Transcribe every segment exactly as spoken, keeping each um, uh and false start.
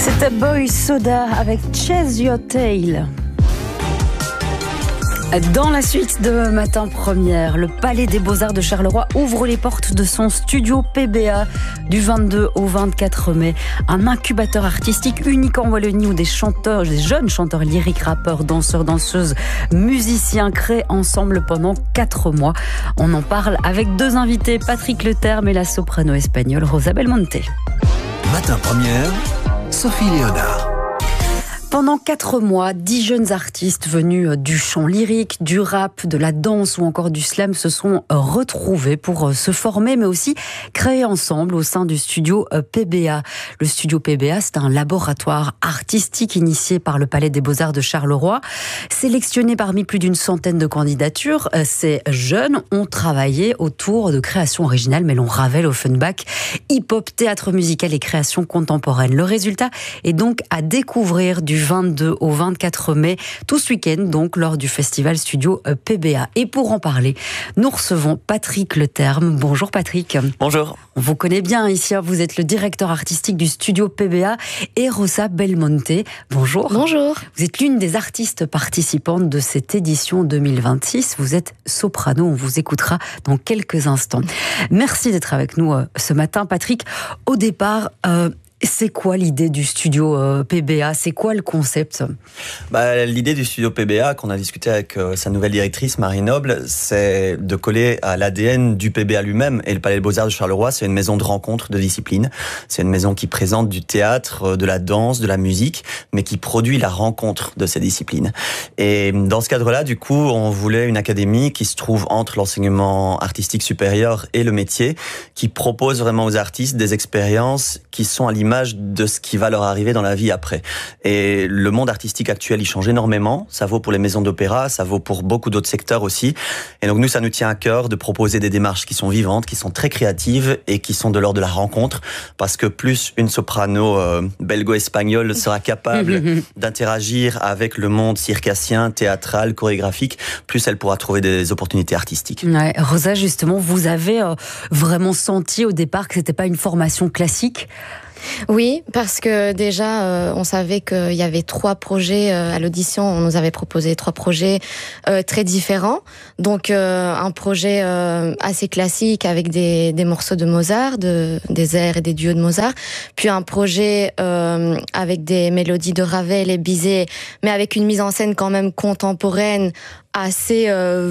C'était Boy Soda avec Chase Your Tail. Dans la suite de Matin Première, le Palais des Beaux-Arts de Charleroi ouvre les portes de son studio P B A du vingt-deux au vingt-quatre mai. Un incubateur artistique unique en Wallonie où des chanteurs, des jeunes chanteurs lyriques, rappeurs, danseurs, danseuses, musiciens créent ensemble pendant quatre mois. On en parle avec deux invités, Patrick Leterme et la soprano espagnole Rosa Belmonte. Matin Première, Sophie Léonard. Pendant quatre mois, dix jeunes artistes venus du chant lyrique, du rap, de la danse ou encore du slam se sont retrouvés pour se former, mais aussi créer ensemble au sein du studio P B A. Le studio P B A, c'est un laboratoire artistique initié par le Palais des Beaux-Arts de Charleroi. Sélectionné parmi plus d'une centaine de candidatures, ces jeunes ont travaillé autour de créations originales mêlant Ravel, Offenbach, hip-hop, théâtre musical et création contemporaine. Le résultat est donc à découvrir du vingt-deux au vingt-quatre mai, tout ce week-end donc lors du festival studio P B A. Et pour en parler, nous recevons Patrick Leterme. Bonjour Patrick. Bonjour. On vous connaît bien ici, vous êtes le directeur artistique du studio P B A, et Rosa Belmonte. Bonjour. Bonjour. Vous êtes l'une des artistes participantes de cette édition deux mille vingt-six. Vous êtes soprano, on vous écoutera dans quelques instants. Merci d'être avec nous ce matin Patrick. Au départ, euh, c'est quoi l'idée du studio euh, P B A? C'est quoi le concept? bah, L'idée du studio P B A, qu'on a discuté avec euh, sa nouvelle directrice, Marie Noble, c'est de coller à l'A D N du P B A lui-même. Et le Palais des Beaux-Arts de Charleroi, c'est une maison de rencontre de disciplines. C'est une maison qui présente du théâtre, de la danse, de la musique, mais qui produit la rencontre de ces disciplines. Et dans ce cadre-là, du coup, on voulait une académie qui se trouve entre l'enseignement artistique supérieur et le métier, qui propose vraiment aux artistes des expériences qui sont à l'image de ce qui va leur arriver dans la vie après. Et le monde artistique actuel, il change énormément. Ça vaut pour les maisons d'opéra, ça vaut pour beaucoup d'autres secteurs aussi. Et donc nous, ça nous tient à cœur de proposer des démarches qui sont vivantes, qui sont très créatives et qui sont de l'ordre de la rencontre. Parce que plus une soprano euh, belgo-espagnole sera capable d'interagir avec le monde circassien, théâtral, chorégraphique, plus elle pourra trouver des opportunités artistiques. Ouais, Rosa, justement, vous avez euh, vraiment senti au départ que c'était pas une formation classique? Oui, parce que déjà, euh, on savait qu'il y avait trois projets euh, à l'audition. On nous avait proposé trois projets euh, très différents. Donc, euh, un projet euh, assez classique avec des, des morceaux de Mozart, de, des airs et des duos de Mozart. Puis un projet euh, avec des mélodies de Ravel et Bizet, mais avec une mise en scène quand même contemporaine, assez... Euh,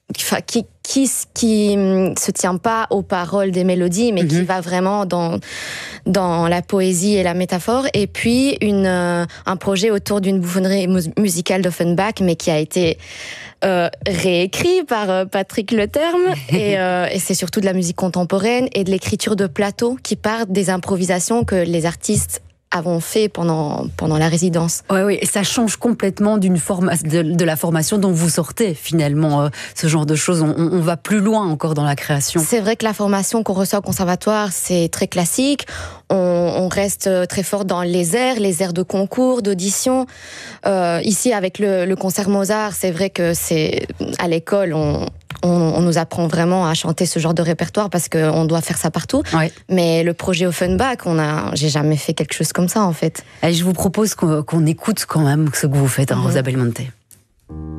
qui qui qui se tient pas aux paroles des mélodies, mais mm-hmm. qui va vraiment dans dans la poésie et la métaphore. Et puis une euh, un projet autour d'une bouffonnerie mu- musicale d'Offenbach, mais qui a été euh, réécrit par euh, Patrick Leterme. et, euh, et c'est surtout de la musique contemporaine et de l'écriture de plateau qui part des improvisations que les artistes avons fait pendant pendant la résidence. Oui, oui, et ça change complètement d'une forma- de, de la formation dont vous sortez finalement. Euh, ce genre de choses, on, on va plus loin encore dans la création. C'est vrai que la formation qu'on reçoit au conservatoire, c'est très classique. On, on reste très fort dans les airs, les airs de concours, d'audition. Euh, ici, avec le, le concert Mozart, c'est vrai que c'est à l'école, on On, on nous apprend vraiment à chanter ce genre de répertoire parce qu'on doit faire ça partout. Ouais. Mais le projet Offenbach, on a, j'ai jamais fait quelque chose comme ça en fait. Et je vous propose qu'on, qu'on écoute quand même ce que vous faites, hein, mmh. Rosa Belmonte.